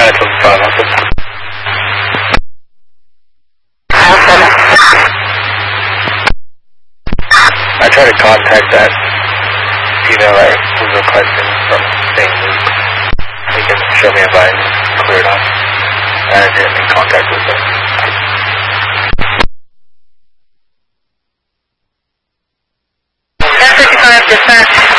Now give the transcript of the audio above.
I tried to contact that female that was requesting from St. Luke. They can show me a line, clear it off. And I didn't make contact with them. 1055 dispatch.